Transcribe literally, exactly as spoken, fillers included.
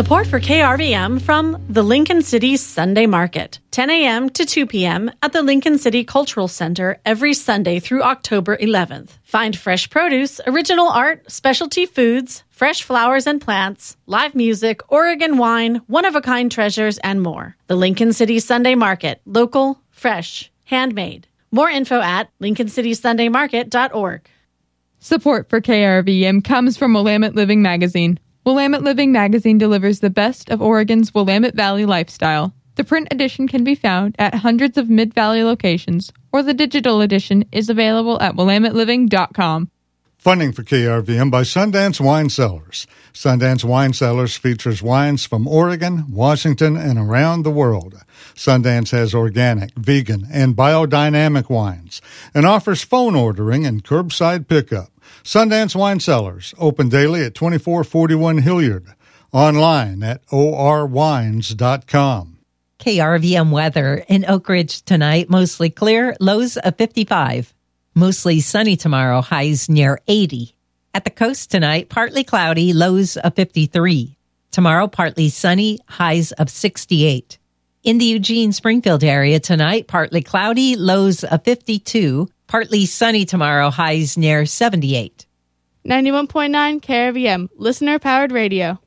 Support for K R V M from the Lincoln City Sunday Market, ten a.m. to two p.m. at the Lincoln City Cultural Center every Sunday through October eleventh. Find fresh produce, original art, specialty foods, fresh flowers and plants, live music, Oregon wine, one-of-a-kind treasures, and more. The Lincoln City Sunday Market. Local, fresh, handmade. More info at lincoln city sunday market dot org. Support for K R V M comes from Willamette Living Magazine. Willamette Living Magazine delivers the best of Oregon's Willamette Valley lifestyle. The print edition can be found at hundreds of Mid-Valley locations, or the digital edition is available at willamette living dot com. Funding for K R V M by Sundance Wine Cellars. Sundance Wine Cellars features wines from Oregon, Washington, and around the world. Sundance has organic, vegan, and biodynamic wines and offers phone ordering and curbside pickup. Sundance Wine Cellars, open daily at twenty-four forty-one Hilliard. Online at o r wines dot com. K R V M weather in Oak Ridge tonight, mostly clear, lows of fifty-five. Mostly sunny tomorrow, highs near eighty. At the coast tonight, partly cloudy, lows of fifty-three. Tomorrow, partly sunny, highs of sixty-eight. In the Eugene-Springfield area tonight, partly cloudy, lows of fifty-two. Partly sunny tomorrow, highs near seventy-eight. ninety-one point nine K R V M, listener-powered radio.